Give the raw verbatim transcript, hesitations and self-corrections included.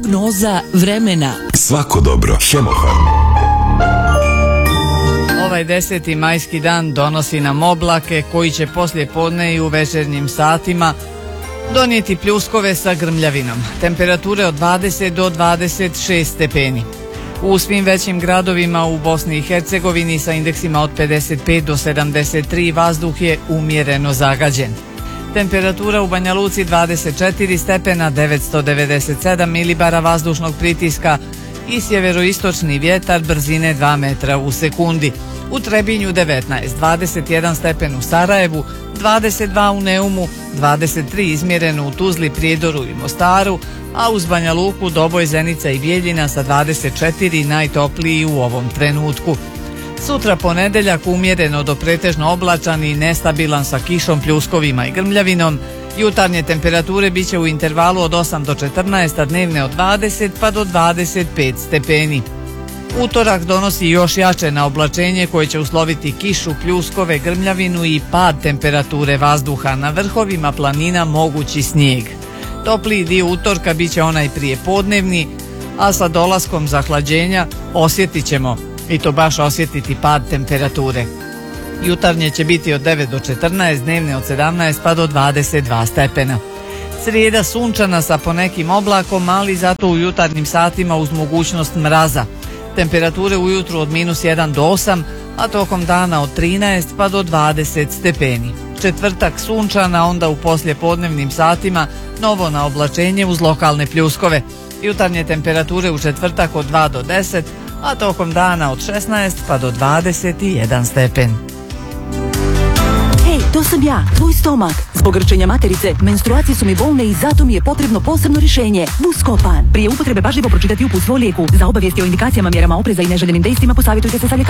Prognoza vremena. Svako dobro. Hemofarm. Ovaj deseti majski dan donosi nam oblake koji će poslije podne i u večernjim satima donijeti pljuskove sa grmljavinom. Temperature od dvadeset do dvadeset šest stepeni. U svim većim gradovima u Bosni i Hercegovini sa indeksima od pedeset pet do sedamdeset tri vazduh je umjereno zagađen. Temperatura u Banja Luci dvadeset četiri stepena, devetsto devedeset sedam milibara vazdušnog pritiska i sjeveroistočni vjetar brzine dva metra u sekundi. U Trebinju devetnaest, dvadeset jedan stepen u Sarajevu, dvadeset dva u Neumu, dvadeset tri izmjereno u Tuzli, Prijedoru i Mostaru, a uz Banja Luku, Doboj, Zenica i Bijeljina sa dvadeset četiri najtopliji u ovom trenutku. Sutra ponedeljak umjereno do pretežno oblačan i nestabilan sa kišom, pljuskovima i grmljavinom. Jutarnje temperature bit će u intervalu od osam do četrnaest, a dnevne od dvadeset pa do dvadeset pet stepeni. Utorak donosi još jače na oblačenje koje će usloviti kišu, pljuskove, grmljavinu i pad temperature vazduha. Na vrhovima planina mogući snijeg. Topliji dio utorka bit će onaj prije podnevni, a sa dolaskom zahlađenja osjetit ćemo, i to baš osjetiti, pad temperature. Jutarnje će biti od devet do četrnaest, dnevne od sedamnaest pa do dvadeset dva stepena. Srijeda sunčana sa ponekim oblakom, ali zato u jutarnjim satima uz mogućnost mraza. Temperature ujutru od minus jedan do osam, a tokom dana od trinaest pa do dvadeset stepeni. Četvrtak sunčana, onda u poslijepodnevnim satima novo na oblačenje uz lokalne pljuskove. Jutarnje temperature u četvrtak od dva do deset, a tokom dana od šesnaest pa do dvadeset jedan stepen. Hej, to sam ja, tvoj stomak. Zbog grčenja materice, menstruacije su mi bolne i zato mi je potrebno posebno rješenje. Buscopan. Prije upotrebe pažljivo pročitati uputstvo o lijeku. Za obavijesti o indikacijama, mjerama opreza i neželjenim dejstvima posavjetujte se sa ljekarom.